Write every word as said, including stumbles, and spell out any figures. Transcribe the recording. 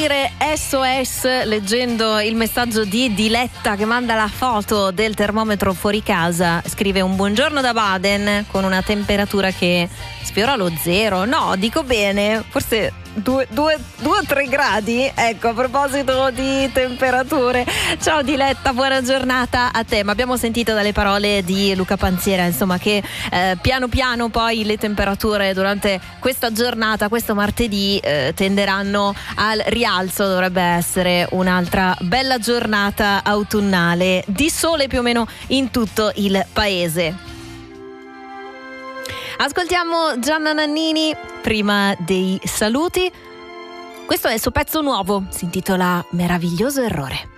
dire S O S leggendo il messaggio di Diletta che manda la foto del termometro fuori casa. Scrive: un buongiorno da Baden con una temperatura che sfiora lo zero. No, dico bene, forse due o tre gradi. Ecco, a proposito di temperature. Ciao Diletta, buona giornata a te. Ma abbiamo sentito dalle parole di Luca Panziera, insomma, che eh, piano piano poi le temperature durante questa giornata, questo martedì, eh, tenderanno al rialzo. Dovrebbe essere un'altra bella giornata autunnale di sole più o meno in tutto il paese. Ascoltiamo Gianna Nannini prima dei saluti. Questo è il suo pezzo nuovo, si intitola Meraviglioso errore.